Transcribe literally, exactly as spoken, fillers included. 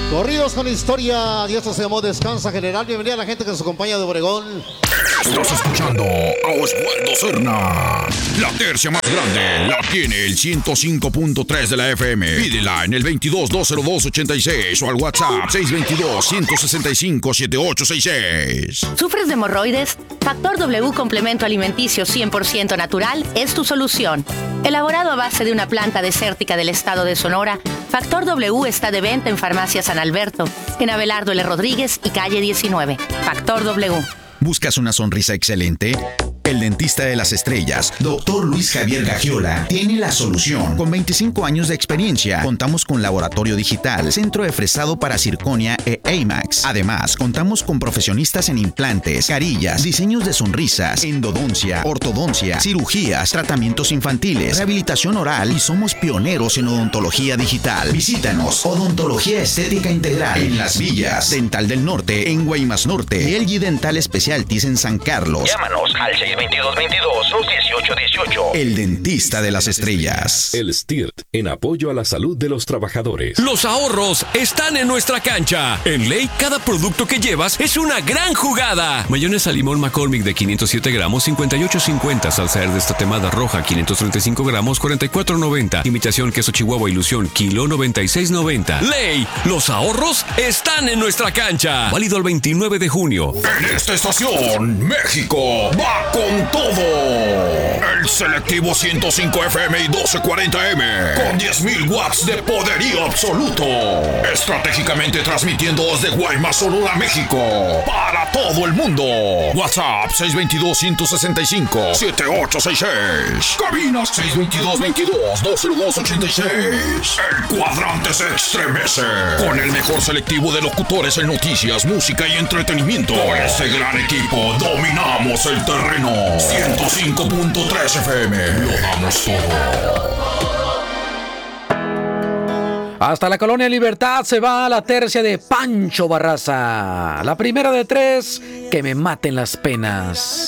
Corridos con historia, y esto se llamó Descansa General. Bienvenida a la gente que nos acompaña de Obregón. Estás escuchando a Osvaldo Serna. La tercia más grande la tiene el ciento cinco punto tres de la F M. Pídela en el veintidós, dos cero dos, ochenta y seis o al WhatsApp seis dos dos, uno seis cinco, siete ocho seis seis. ¿Sufres de hemorroides? Factor W Complemento Alimenticio cien por ciento natural es tu solución. Elaborado a base de una planta desértica del estado de Sonora, Factor W está de venta en Farmacia San Alberto, en Abelardo L. Rodríguez y calle diecinueve. Factor W. ¿Buscas una sonrisa excelente? El dentista de las estrellas, doctor Luis Javier Gagiola, tiene la solución. Con veinticinco años de experiencia, contamos con laboratorio digital, centro de fresado para circonia e AMAX. Además, contamos con profesionistas en implantes, carillas, diseños de sonrisas, endodoncia, ortodoncia, cirugías, tratamientos infantiles, rehabilitación oral y somos pioneros en odontología digital. Visítanos, Odontología Estética Integral en Las Villas, Dental del Norte en Guaymas Norte y L G Dental Specialties en San Carlos. Llámanos al seis veintidós, veintidós, dieciocho dieciocho. El dentista de las estrellas. El S T I R T en apoyo a la salud de los trabajadores. Los ahorros están en nuestra cancha. En Ley, cada producto que llevas es una gran jugada. Mayonesa limón McCormick de quinientos siete gramos, cincuenta y ocho cincuenta. Salsa verde tatemada roja, quinientos treinta y cinco gramos, cuarenta y cuatro noventa. Imitación queso Chihuahua Ilusión, kilo noventa y seis noventa. Ley, los ahorros están en nuestra cancha. Válido el veintinueve de junio. En esta estación, México va con todo. El selectivo ciento cinco F M y doce cuarenta M con diez mil watts de poderío absoluto. Estratégicamente transmitiendo desde Guaymas, Sonora, México para todo el mundo. WhatsApp seis dos dos, uno seis cinco, siete ocho seis seis. Cabina seis dos dos, veintidós, dos cero dos, ochenta y seis. El cuadrante se estremece con el mejor selectivo de locutores en noticias, música y entretenimiento. Con este gran equipo dominamos el terreno. ciento cinco punto tres F M. Lo damos todo. Hasta la Colonia Libertad se va la tercia de Pancho Barraza. La primera de tres, que me maten las penas.